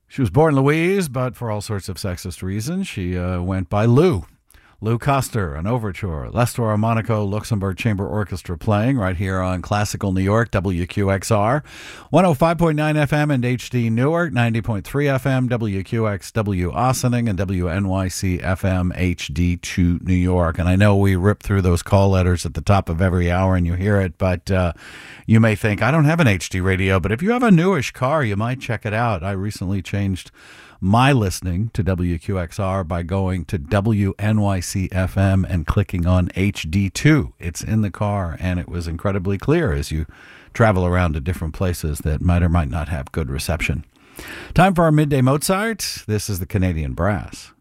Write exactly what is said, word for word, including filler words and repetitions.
She was born Louise, but for all sorts of sexist reasons, she uh, went by Lou. Lou Koster, an overture, L'Estore Monaco Luxembourg Chamber Orchestra playing right here on Classical New York, W Q X R, one oh five point nine F M and H D Newark, ninety point three F M, W Q X W Ossining, and W N Y C F M H D two New York. And I know we rip through those call letters at the top of every hour and you hear it, but uh, you may think, I don't have an H D radio, but if you have a newish car, you might check it out. I recently changed my listening to W Q X R by going to W N Y C F M and clicking on H D two. It's in the car, and it was incredibly clear as you travel around to different places that might or might not have good reception. Time for our Midday Mozart. This is the Canadian Brass.